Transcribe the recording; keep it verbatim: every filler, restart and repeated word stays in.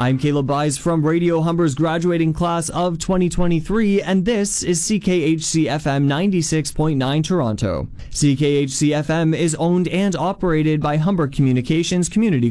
I'm Caleb Byes from Radio Humber's graduating class of twenty twenty-three, and this is C K H C F M ninety-six point nine Toronto. C K H C F M is owned and operated by Humber Communications Community